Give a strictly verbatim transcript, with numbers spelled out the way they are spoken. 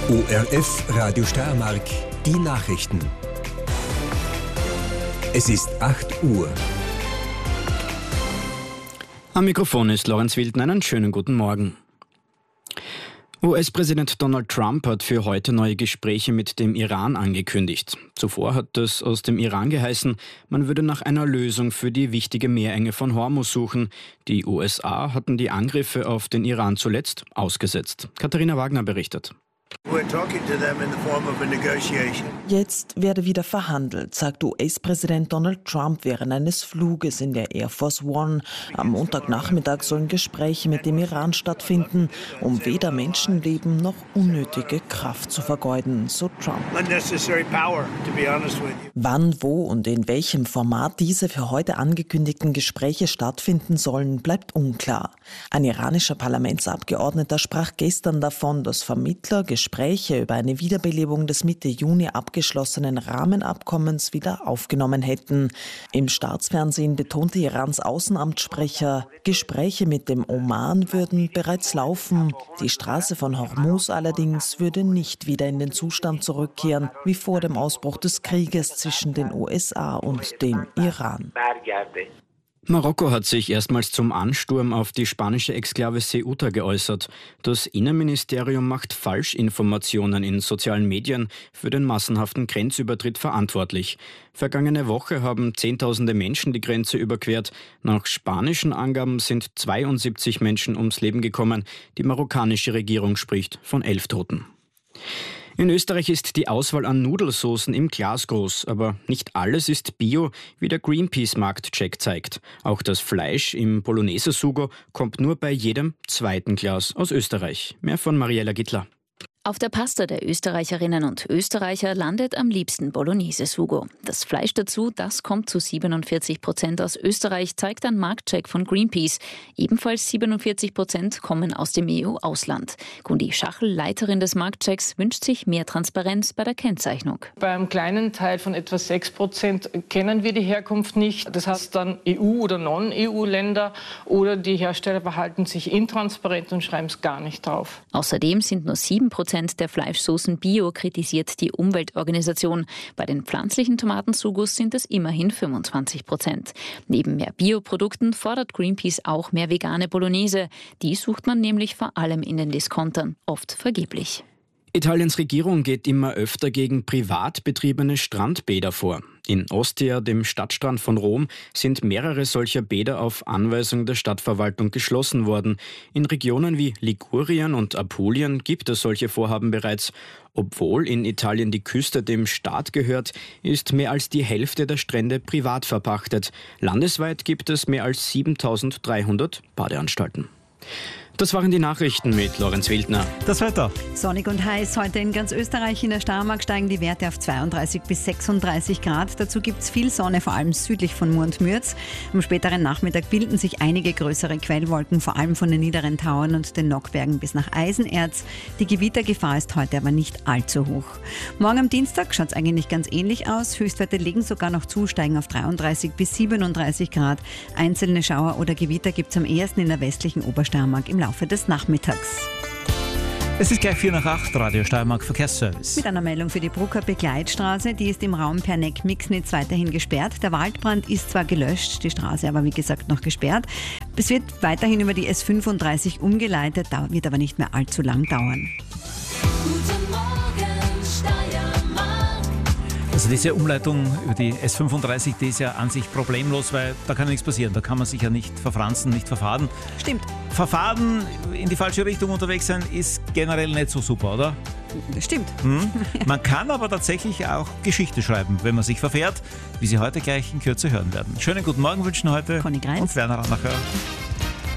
O R F Radio Steiermark, die Nachrichten. Es ist acht Uhr. Am Mikrofon ist Lorenz Wildner. Einen schönen guten Morgen. U S-Präsident Donald Trump hat für heute neue Gespräche mit dem Iran angekündigt. Zuvor hat es aus dem Iran geheißen, man würde nach einer Lösung für die wichtige Meerenge von Hormuz suchen. Die U S A hatten die Angriffe auf den Iran zuletzt ausgesetzt. Katharina Wagner berichtet. Jetzt werde wieder verhandelt, sagt U S-Präsident Donald Trump während eines Fluges in der Air Force One. Am Montagnachmittag sollen Gespräche mit dem Iran stattfinden, um weder Menschenleben noch unnötige Kraft zu vergeuden, so Trump. Wann, wo und in welchem Format diese für heute angekündigten Gespräche stattfinden sollen, bleibt unklar. Ein iranischer Parlamentsabgeordneter sprach gestern davon, dass Vermittler Gespräche über eine Wiederbelebung des Mitte Juni abgeschlossenen Rahmenabkommens wieder aufgenommen hätten. Im Staatsfernsehen betonte Irans Außenamtssprecher, Gespräche mit dem Oman würden bereits laufen. Die Straße von Hormuz allerdings würde nicht wieder in den Zustand zurückkehren, wie vor dem Ausbruch des Krieges zwischen den U S A und dem Iran. Marokko hat sich erstmals zum Ansturm auf die spanische Exklave Ceuta geäußert. Das Innenministerium macht Falschinformationen in sozialen Medien für den massenhaften Grenzübertritt verantwortlich. Vergangene Woche haben Zehntausende Menschen die Grenze überquert. Nach spanischen Angaben sind zweiundsiebzig Menschen ums Leben gekommen. Die marokkanische Regierung spricht von elf Toten. In Österreich ist die Auswahl an Nudelsoßen im Glas groß, aber nicht alles ist Bio, wie der Greenpeace-Marktcheck zeigt. Auch das Fleisch im Bolognese-Sugo kommt nur bei jedem zweiten Glas aus Österreich. Mehr von Mariella Gittler. Auf der Pasta der Österreicherinnen und Österreicher landet am liebsten Bolognese-Sugo. Das Fleisch dazu, das kommt zu siebenundvierzig Prozent aus Österreich, zeigt ein Marktcheck von Greenpeace. Ebenfalls siebenundvierzig Prozent kommen aus dem E U-Ausland. Gundi Schachel, Leiterin des Marktchecks, wünscht sich mehr Transparenz bei der Kennzeichnung. Bei einem kleinen Teil von etwa sechs Prozent kennen wir die Herkunft nicht. Das heißt dann E U- oder Non-E U-Länder oder die Hersteller verhalten sich intransparent und schreiben es gar nicht drauf. Außerdem sind nur sieben Prozent der Fleischsoßen Bio, kritisiert die Umweltorganisation. Bei den pflanzlichen Tomatensugos sind es immerhin fünfundzwanzig Prozent. Neben mehr Bioprodukten fordert Greenpeace auch mehr vegane Bolognese. Die sucht man nämlich vor allem in den Diskontern, oft vergeblich. Italiens Regierung geht immer öfter gegen privat betriebene Strandbäder vor. In Ostia, dem Stadtstrand von Rom, sind mehrere solcher Bäder auf Anweisung der Stadtverwaltung geschlossen worden. In Regionen wie Ligurien und Apulien gibt es solche Vorhaben bereits. Obwohl in Italien die Küste dem Staat gehört, ist mehr als die Hälfte der Strände privat verpachtet. Landesweit gibt es mehr als siebentausenddreihundert Badeanstalten. Das waren die Nachrichten mit Lorenz Wildner. Das Wetter. Sonnig und heiß heute in ganz Österreich. In der Steiermark steigen die Werte auf zweiunddreißig bis sechsunddreißig Grad. Dazu gibt es viel Sonne, vor allem südlich von Mur und Mürz. Am späteren Nachmittag bilden sich einige größere Quellwolken, vor allem von den niederen Tauern und den Nockbergen bis nach Eisenerz. Die Gewittergefahr ist heute aber nicht allzu hoch. Morgen am Dienstag schaut es eigentlich ganz ähnlich aus. Höchstwerte legen sogar noch zu, steigen auf dreiunddreißig bis siebenunddreißig Grad. Einzelne Schauer oder Gewitter gibt es am ehesten in der westlichen Obersteiermark im Laufe des Nachmittags. Es ist gleich vier nach acht, Radio Steiermark Verkehrsservice. Mit einer Meldung für die Brucker Begleitstraße, die ist im Raum Perneck-Mixnitz weiterhin gesperrt. Der Waldbrand ist zwar gelöscht, die Straße aber wie gesagt noch gesperrt. Es wird weiterhin über die S fünfunddreißig umgeleitet, wird aber nicht mehr allzu lang dauern. Guten Morgen, Steiermark. Also diese Umleitung über die S fünfunddreißig, die ist ja an sich problemlos, weil da kann ja nichts passieren. Da kann man sich ja nicht verfranzen, nicht verfahren. Stimmt. Verfahren, in die falsche Richtung unterwegs sein, ist generell nicht so super, oder? Stimmt. Hm? Man kann aber tatsächlich auch Geschichte schreiben, wenn man sich verfährt, wie Sie heute gleich in Kürze hören werden. Schönen guten Morgen wünschen heute Conny Greins und Werner Ranacher.